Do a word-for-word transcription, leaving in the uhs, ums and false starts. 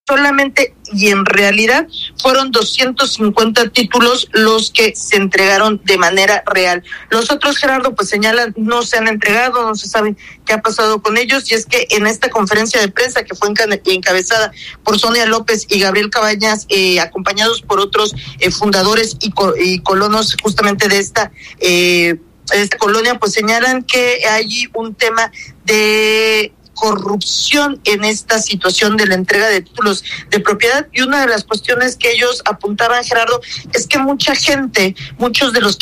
solamente y en realidad fueron doscientos cincuenta títulos los que se entregaron de manera real. Los otros, Gerardo, pues señalan, no se han entregado, no se sabe qué ha pasado con ellos, y es que en esta conferencia de prensa que fue encabezada por Sonia López y Gabriel Cabañas, eh, acompañados por otros eh, fundadores y, co- y colonos justamente de esta eh, esta colonia, pues señalan que hay un tema de corrupción en esta situación de la entrega de títulos de propiedad, y una de las cuestiones que ellos apuntaban, Gerardo, es que mucha gente, muchos de los